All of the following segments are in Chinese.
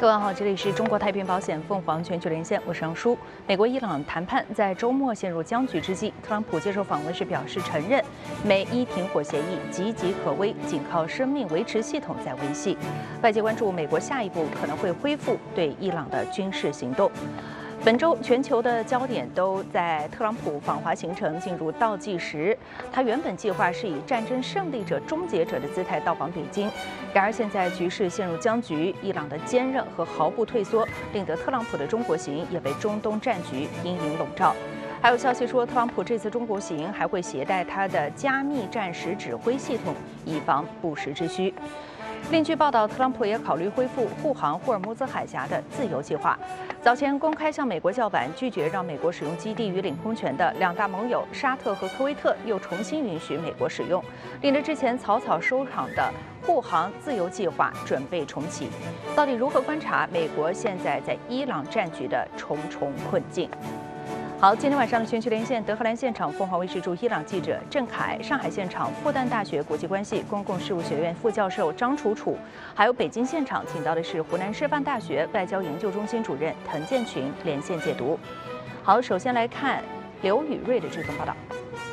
各位好，这里是中国太平保险凤凰全球连线，我是杨舒。美国伊朗谈判在周末陷入僵局之际，特朗普接受访问时表示，承认美伊停火协议岌岌可危，仅靠生命维持系统在维系。外界关注美国下一步可能会恢复对伊朗的军事行动。本周全球的焦点都在特朗普访华行程进入倒计时。他原本计划是以战争胜利者、终结者的姿态到访北京，然而现在局势陷入僵局，伊朗的坚韧和毫不退缩，令得特朗普的中国行也被中东战局阴影笼罩。还有消息说，特朗普这次中国行还会携带他的加密战时指挥系统，以防不时之需。另据报道，特朗普也考虑恢复护航霍尔木兹海峡的自由计划。早前公开向美国叫板，拒绝让美国使用基地与领空权的两大盟友沙特和科威特又重新允许美国使用，令得之前草草收场的护航自由计划准备重启。到底如何观察美国现在在伊朗战局的重重困境？好，今天晚上的全球连线，德黑兰现场凤凰卫视驻伊朗记者郑凯，上海现场复旦大学国际关系公共事务学院副教授张楚楚，还有北京现场请到的是湖南师范大学外交研究中心主任滕建群连线解读。好，首先来看刘宇瑞的这份报道。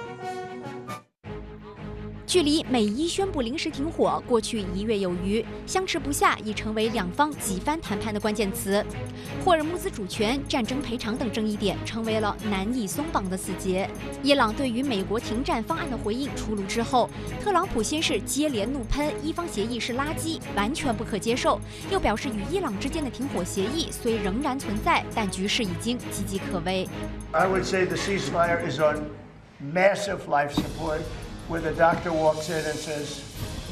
距离美伊宣布临时停火过去1月有余，相持不下已成为两方几番谈判的关键词。霍尔木兹主权、战争赔偿等争议点成为了难以松绑的死结。伊朗对于美国停战方案的回应出炉之后，特朗普先是接连怒喷伊方协议是垃圾，完全不可接受，又表示与伊朗之间的停火协议虽仍然存在，但局势已经岌岌可危。 I would say the ceasefire is on massive life support.Where the doctor walks in and says,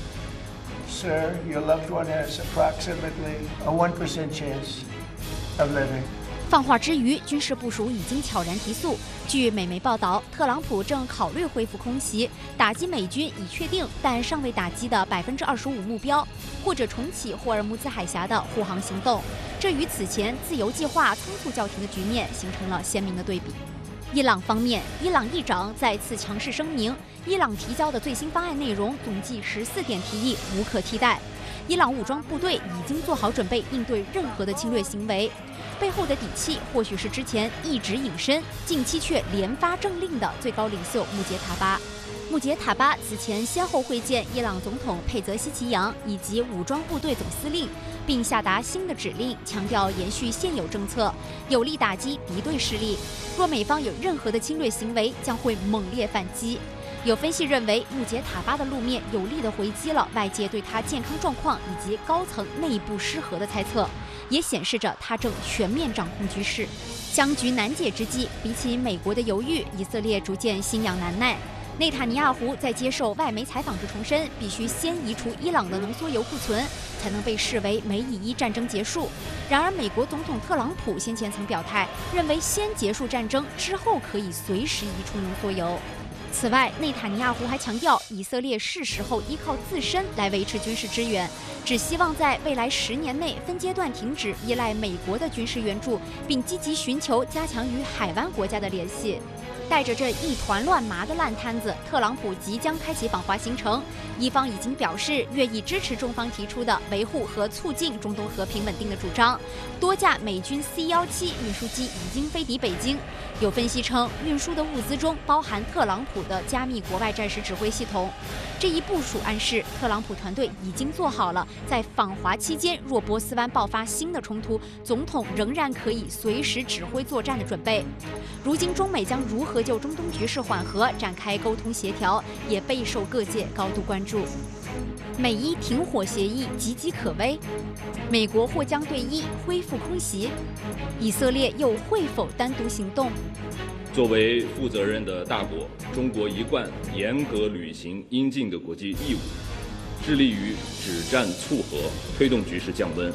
"Sir, your loved one has approximately a 1% chance of living." 放话之余，军事部署已经悄然提速。据美媒报道，特朗普正考虑恢复空袭，打击美军已确定但尚未打击的25%目标，或者重启霍尔木兹海峡的护航行动。这与此前自由计划仓促叫停的局面形成了鲜明的对比。伊朗方面，伊朗议长再次强势声明，伊朗提交的最新方案内容总计14点提议无可替代。伊朗武装部队已经做好准备应对任何的侵略行为，背后的底气或许是之前一直隐身，近期却连发政令的最高领袖穆杰塔巴。穆杰塔巴此前先后会见伊朗总统佩泽西奇扬以及武装部队总司令，并下达新的指令，强调延续现有政策，有力打击敌对势力。若美方有任何的侵略行为，将会猛烈反击。有分析认为，穆杰塔巴的露面有力地回击了外界对他健康状况以及高层内部失和的猜测，也显示着他正全面掌控局势。僵局难解之际，比起美国的犹豫，以色列逐渐心痒难耐。内塔尼亚胡在接受外媒采访时重申，必须先移除伊朗的浓缩铀库存，才能被视为美以伊战争结束。然而，美国总统特朗普先前曾表态，认为先结束战争，之后可以随时移出浓缩铀。此外，内塔尼亚胡还强调，以色列是时候依靠自身来维持军事支援，只希望在未来10年内分阶段停止依赖美国的军事援助，并积极寻求加强与海湾国家的联系。带着这一团乱麻的烂摊子，特朗普即将开启访华行程。伊方已经表示愿意支持中方提出的维护和促进中东和平稳定的主张。多架美军 C-17运输机已经飞抵北京。有分析称，运输的物资中包含特朗普的加密国外战时指挥系统。这一部署暗示，特朗普团队已经做好了在访华期间，若波斯湾爆发新的冲突，总统仍然可以随时指挥作战的准备。如今，中美将如何就中东局势缓和展开沟通协调，也备受各界高度关注。美伊停火协议岌岌可危，美国或将对伊恢复空袭，以色列又会否单独行动？ 作为负责任的大国，中国一贯严格履行应尽的国际义务，致力于止战促和，推动局势降温。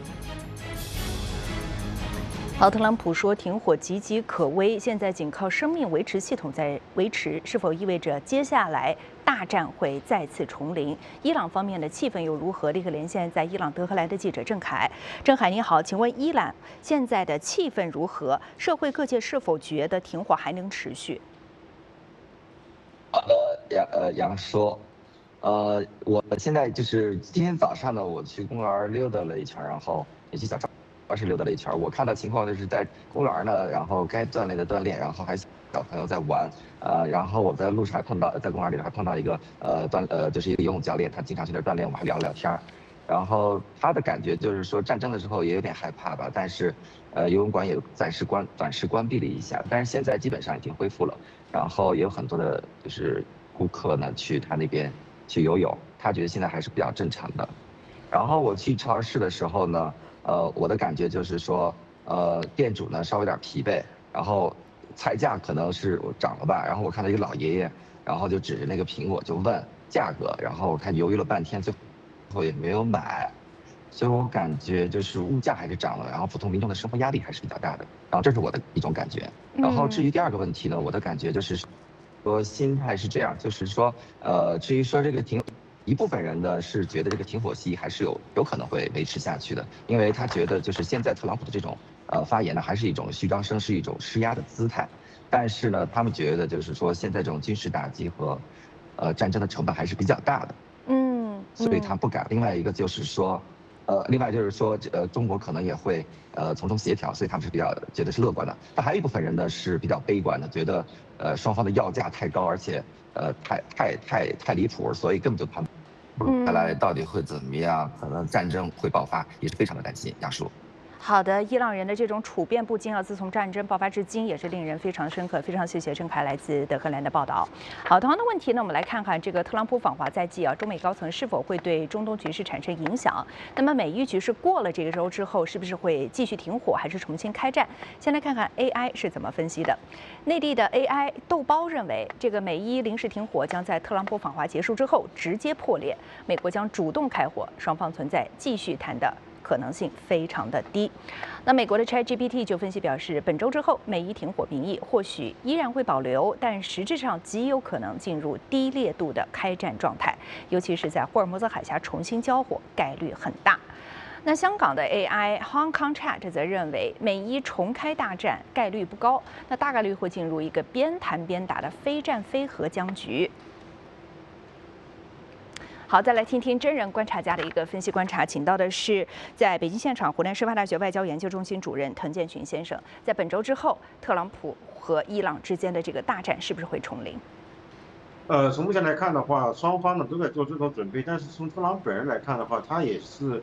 好，特朗普说停火岌岌可危，现在仅靠生命维持系统在维持，是否意味着接下来大战会再次重临？伊朗方面的气氛又如何？立刻连线在伊朗德黑兰的记者郑凯。郑凯你好，请问伊朗现在的气氛如何？社会各界是否觉得停火还能持续？ 好的，杨说， 我现在就是今天早上呢，我去公园溜达了一圈，然后也去小超市溜达了一圈。我看到情况就是在公园呢，然后该锻炼的锻炼，然后还小朋友在玩。然后我在路上还碰到，在公园里还碰到一个就是一个游泳教练，他经常去那儿锻炼，我们还聊了聊天儿。然后他的感觉就是说，战争的时候也有点害怕吧，但是游泳馆也短时关闭了一下，但是现在基本上已经恢复了。然后也有很多的就是顾客呢去他那边去游泳，他觉得现在还是比较正常的。然后我去超市的时候呢，我的感觉就是说，店主呢稍微有点疲惫，然后菜价可能是涨了吧，然后我看到一个老爷爷，然后就指着那个苹果就问价格，然后他犹豫了半天，最后也没有买。所以我感觉就是物价还是涨了，然后普通民众的生活压力还是比较大的，然后这是我的一种感觉。然后至于第二个问题呢，我的感觉就是说心态是这样，就是说至于说这个一部分人呢是觉得这个停火协议还是有可能会维持下去的，因为他觉得就是现在特朗普的这种发言呢，还是一种虚张声势，一种施压的姿态。但是呢，他们觉得就是说现在这种军事打击和战争的成本还是比较大的，所以他不敢。另外一个就是说，中国可能也会从中协调，所以他们是比较觉得是乐观的。但还有一部分人呢是比较悲观的，觉得双方的要价太高，而且太离谱，所以根本就谈不下来到底会怎么样，可能战争会爆发，也是非常的担心。杨叔。 好的，伊朗人的这种处变不惊啊，自从战争爆发至今，也是令人非常深刻。非常谢谢郑凯来自德黑兰的报道。好，同样的问题呢，我们来看看这个特朗普访华在即啊，中美高层是否会对中东局势产生影响？那么美伊局势过了这个周之后，是不是会继续停火，还是重新开战？先来看看 AI 是怎么分析的。内地的 AI 豆包认为，这个美伊临时停火将在特朗普访华结束之后直接破裂，美国将主动开火，双方存在继续谈的可能性非常的低。那美国的 ChatGPT 就分析表示，本周之后美伊停火名义或许依然会保留，但实质上极有可能进入低烈度的开战状态，尤其是在霍尔木兹海峡重新交火，概率很大。那香港的 AI Hong Kong Chat 则认为，美伊重开大战概率不高，那大概率会进入一个边谈边打的非战非和僵局。好，再来听听真人观察家的一个分析观察，请到的是在北京现场湖南师范大学外交研究中心主任滕建群先生。在本周之后，特朗普和伊朗之间的这个大战是不是会重临？ 从目前来看的话，双方呢都在做这种准备，但是从特朗普本人来看的话，他也是